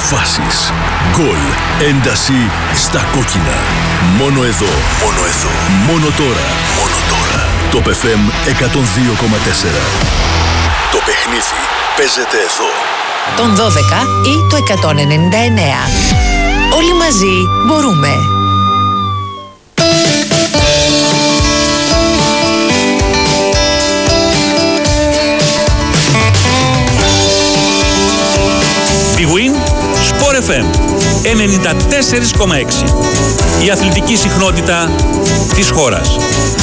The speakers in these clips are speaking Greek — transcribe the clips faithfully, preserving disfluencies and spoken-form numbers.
Αποφάσεις, γκολ, ένταση στα κόκκινα. Μόνο εδώ, μόνο εδώ, μόνο τώρα, μόνο τώρα. Το Π Φ Εμ εκατόν δύο κόμμα τέσσερα. Το παιχνίδι παίζεται εδώ. Τον δώδεκα ή το εκατόν ενενήντα εννέα. Όλοι μαζί μπορούμε. Big Win Sport Εφ Εμ ενενήντα τέσσερα κόμμα έξι. Η αθλητική συχνότητα της χώρας.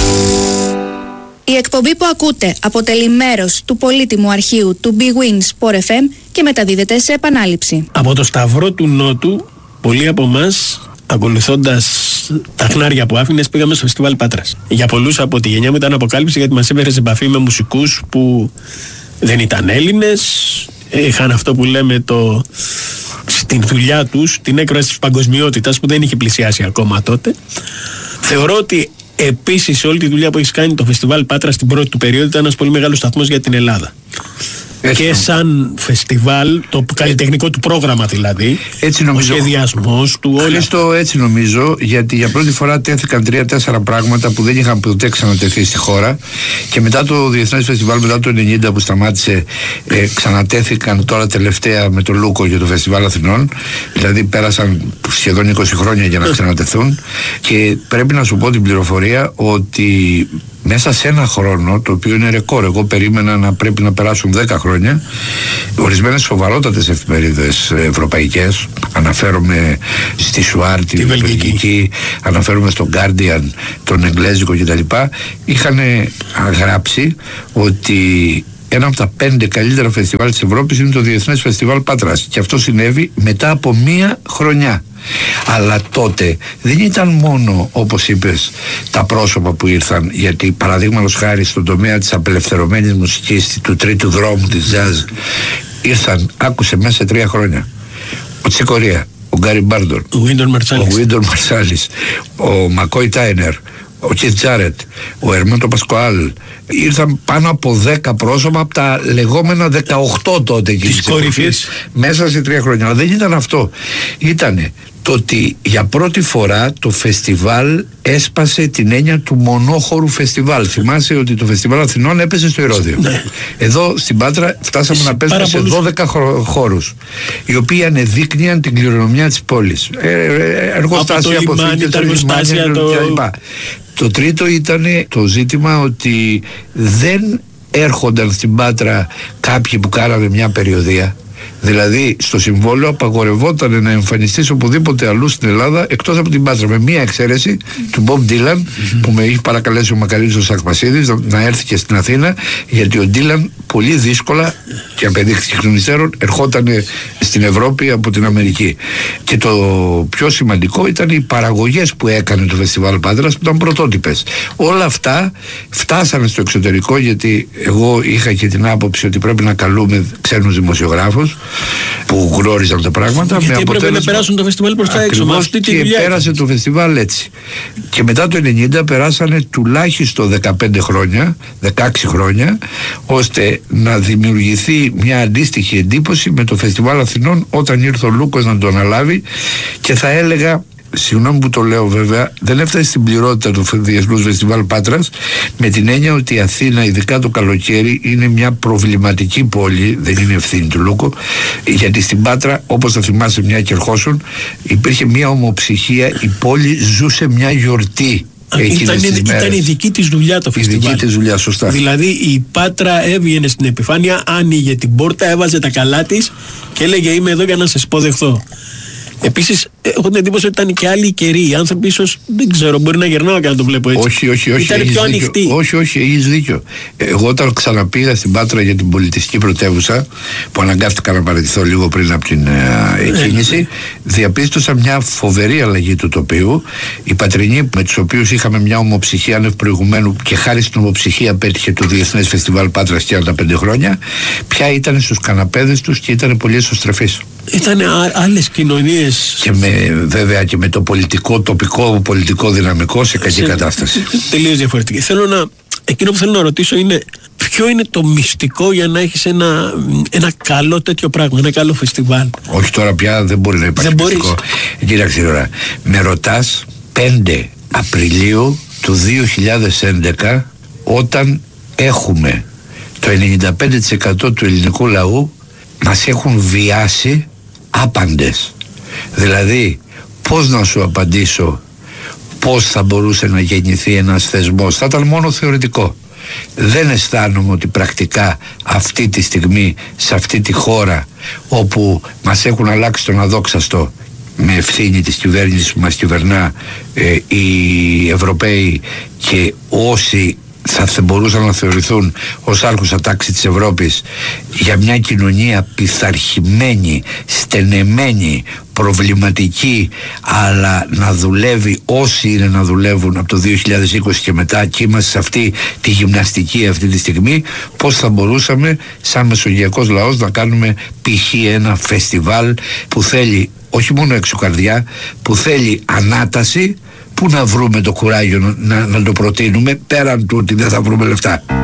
Η εκπομπή που ακούτε αποτελεί μέρος του πολύτιμου αρχείου του Big Win Sport Εφ Εμ και μεταδίδεται σε επανάληψη. Από το Σταυρό του Νότου, πολλοί από εμάς, ακολουθώντας τα χνάρια που άφηνες, πήγαμε στο φεστιβάλ Πάτρας. Για πολλούς από τη γενιά μου ήταν αποκάλυψη, γιατί μας έφερε σε επαφή με μουσικούς που δεν ήταν Έλληνες, είχαν αυτό που λέμε το, στην δουλειά τους, την έκφραση της παγκοσμιότητας που δεν είχε πλησιάσει ακόμα τότε. Θεωρώ ότι επίσης σε όλη τη δουλειά που έχει κάνει το φεστιβάλ Πάτρα στην πρώτη του περίοδο ήταν ένας πολύ μεγάλος σταθμός για την Ελλάδα. Έτσι, και σαν φεστιβάλ, το καλλιτεχνικό του πρόγραμμα δηλαδή, έτσι νομίζω, ο σχεδιασμός του, όλα. Χρήστο, έτσι νομίζω, γιατί για πρώτη φορά τέθηκαν τρία-τέσσερα πράγματα που δεν είχαν ποτέ ξανατεθεί στη χώρα, και μετά το Διεθνές Φεστιβάλ, μετά το ενενήντα που σταμάτησε, ε, ξανατέθηκαν τώρα τελευταία με τον Λούκο για το Φεστιβάλ Αθηνών. Δηλαδή πέρασαν σχεδόν είκοσι χρόνια για να ξανατεθούν, και πρέπει να σου πω την πληροφορία ότι μέσα σε ένα χρόνο, το οποίο είναι ρεκόρ, εγώ περίμενα να πρέπει να περάσουν δέκα χρόνια, ορισμένες σοβαρότατες εφημερίδες ευρωπαϊκές, αναφέρομαι στη Σουάρ, τη Βελγική, αναφέρομαι στον Guardian, τον Εγγλέζικο κτλ., είχαν γράψει ότι ένα από τα πέντε καλύτερα φεστιβάλ της Ευρώπης είναι το Διεθνές Φεστιβάλ Πάτρας, και αυτό συνέβη μετά από μία χρονιά. Αλλά τότε δεν ήταν μόνο, όπως είπες, τα πρόσωπα που ήρθαν, γιατί παραδείγματος χάρη στον τομέα της απελευθερωμένης μουσικής, του τρίτου δρόμου, της jazz, ήρθαν, άκουσε, μέσα σε τρία χρόνια ο Τσικορία, ο Γκάρι Μπάρντον, ο Βίντορ Μαρσάλης, ο Μακόι Τάινερ, ο Κιθ Τζάρετ, ο Ερμέντο Πασκοάλ. Ήρθαν πάνω από δέκα πρόσωπα από τα λεγόμενα δεκαοκτώ τότε της κορυφής, μέσα σε τρία χρόνια. Αλλά δεν ήταν αυτό. Ήτανε το ότι για πρώτη φορά το φεστιβάλ έσπασε την έννοια του μονόχωρου φεστιβάλ. Θυμάσαι ότι το φεστιβάλ Αθηνών έπαιζε στο Ηρώδειο. Ναι. Εδώ στην Πάτρα φτάσαμε Εσύ, να παίζουμε σε δώδεκα χώρους, οι οποίοι ανεδείκνυαν την κληρονομιά της πόλης. Ε, ε, εργοστάσια, αποθήκες, εργοστάσια, το... κλπ. Το τρίτο ήταν το ζήτημα ότι δεν έρχονταν στην Πάτρα κάποιοι που κάνανε μια περιοδεία. Δηλαδή στο συμβόλαιο απαγορευόταν να εμφανιστείς οπουδήποτε αλλού στην Ελλάδα εκτός από την Πάτρα, με μία εξαίρεση του Bob Dylan, mm-hmm. που με έχει παρακαλέσει ο Μακαρίτης ο Σακπασίδης να, να έρθει και στην Αθήνα, γιατί ο Dylan πολύ δύσκολα, και απεδείχθηκε εκ των υστέρων, ερχόταν στην Ευρώπη από την Αμερική. Και το πιο σημαντικό ήταν οι παραγωγές που έκανε το Φεστιβάλ Πάτρας, που ήταν πρωτότυπες. Όλα αυτά φτάσανε στο εξωτερικό, γιατί εγώ είχα και την άποψη ότι πρέπει να καλούμε ξένους δημοσιογράφους που γνώριζαν τα πράγματα. Γιατί έπρεπε αποτέλεσμα... να περάσουν το φεστιβάλ προς τα έξω. Αυτή τη και πέρασε το φεστιβάλ έτσι. Και μετά το ενενήντα περάσανε τουλάχιστον δεκαπέντε χρόνια, δεκαέξι χρόνια, ώστε να δημιουργηθεί μια αντίστοιχη εντύπωση με το Φεστιβάλ Αθηνών, όταν ήρθε ο Λούκος να το αναλάβει. Και θα έλεγα, συγγνώμη που το λέω βέβαια, δεν έφτασε στην πληρότητα του Διεθνούς Φεστιβάλ Πάτρας, με την έννοια ότι η Αθήνα, ειδικά το καλοκαίρι, είναι μια προβληματική πόλη, δεν είναι ευθύνη του Λούκο, γιατί στην Πάτρα, όπως θα θυμάσαι μια και ερχόσουν, υπήρχε μια ομοψυχία, η πόλη ζούσε μια γιορτή. Ήταν, ήταν η δική της δουλειά το φεστιβάλ. Η δική της δουλειά, σωστά. Δηλαδή η Πάτρα έβγαινε στην επιφάνεια, άνοιγε την πόρτα, έβαζε τα καλά της και έλεγε είμαι εδώ για να σας υποδεχθώ. Επίσης, έχω την εντύπωση ότι ήταν και άλλοι καιροί. Οι άνθρωποι ίσως, δεν ξέρω, μπορεί να γερνάω και να το βλέπω έτσι. Όχι, όχι, όχι. Ήταν πιο ανοιχτοί. Όχι, όχι, έχεις δίκιο. Εγώ όταν ξαναπήγα στην Πάτρα για την πολιτιστική πρωτεύουσα, που αναγκάστηκα να παραιτηθώ λίγο πριν από την ε, κίνηση, ε, διαπίστωσα μια φοβερή αλλαγή του τοπίου. Οι Πατρινοί, με τους οποίους είχαμε μια ομοψυχία άνευ προηγουμένου, και χάρη στην ομοψυχία πέτυχε το Διεθνές Φεστιβάλ Πάτρας τριάντα πέντε χρόνια, πια ήταν στους καναπέδες τους και ήταν πολύ εσωστρεφείς. Ήταν άλλες κοινωνίες. Και με, βέβαια και με το πολιτικό, τοπικό πολιτικό δυναμικό σε κακή κατάσταση. Τελείως διαφορετική. Θέλω να εκείνο που θέλω να ρωτήσω είναι ποιο είναι το μυστικό για να έχεις ένα, ένα καλό τέτοιο πράγμα, ένα καλό φεστιβάλ. Όχι, τώρα πια δεν μπορεί να υπάρχει δεν μυστικό. Κοίταξε τώρα, με ρωτάς πέντε Απριλίου του δύο χιλιάδες έντεκα, όταν έχουμε το ενενήντα πέντε τοις εκατό του ελληνικού λαού μας έχουν βιάσει άπαντες. Δηλαδή, πώς να σου απαντήσω πώς θα μπορούσε να γεννηθεί ένας θεσμός? Θα ήταν μόνο θεωρητικό. Δεν αισθάνομαι ότι πρακτικά αυτή τη στιγμή σε αυτή τη χώρα, όπου μας έχουν αλλάξει τον αδόξαστο με ευθύνη της κυβέρνησης που μας κυβερνά, ε, οι Ευρωπαίοι και όσοι θα μπορούσαν να θεωρηθούν ως άρχουσα τάξη της Ευρώπης, για μια κοινωνία πειθαρχημένη, στενεμένη, προβληματική, αλλά να δουλεύει όσοι είναι να δουλεύουν από το δύο χιλιάδες είκοσι και μετά, και είμαστε σε αυτή τη γυμναστική αυτή τη στιγμή. Πώς θα μπορούσαμε σαν μεσογειακός λαός να κάνουμε π.χ. ένα φεστιβάλ που θέλει όχι μόνο εξωκαρδιά, που θέλει ανάταση, που να βρούμε το κουράγιο να, να, να το προτείνουμε, πέραν του ότι δεν θα βρούμε λεφτά.